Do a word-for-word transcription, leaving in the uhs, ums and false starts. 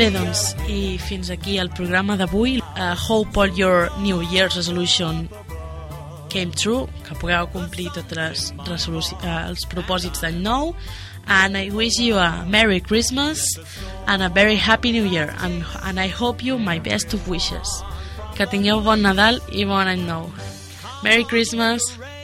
Bé, doncs, i fins aquí el programa d'avui. Uh, hope all your New Year's resolution came true, que pugueu complir tots les resoluci- uh, els propòsits d'any nou. And I wish you a Merry Christmas and a very Happy New Year. And, and I hope you my best of wishes. Que tingueu bon Nadal i bon any nou. Merry Christmas!